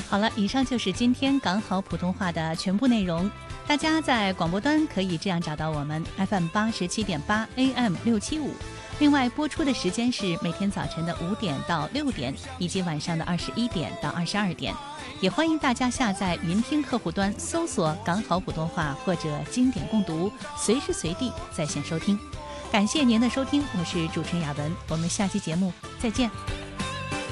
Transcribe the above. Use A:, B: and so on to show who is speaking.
A: 好了，以上就是今天港好普通话的全部内容。大家在广播端可以这样找到我们 FM87.8 AM675，另外播出的时间是每天早晨的5点到6点，以及晚上的21点到22点。也欢迎大家下载云听客户端，搜索港好普通话或者经典共读，随时随地在线收听。感谢您的收听，我是主持人雅文，我们下期节目再见。